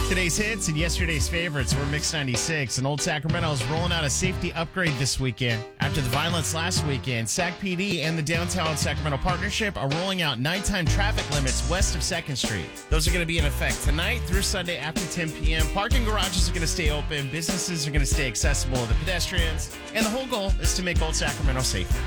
Today's hits and yesterday's favorites were Mix 96, and Old Sacramento is rolling out a safety upgrade this weekend. After the violence last weekend, SAC PD and the Downtown Sacramento Partnership are rolling out nighttime traffic limits west of 2nd Street. Those are going to be in effect tonight through Sunday after 10 p.m. Parking garages are going to stay open, businesses are going to stay accessible to pedestrians, and the whole goal is to make Old Sacramento safer.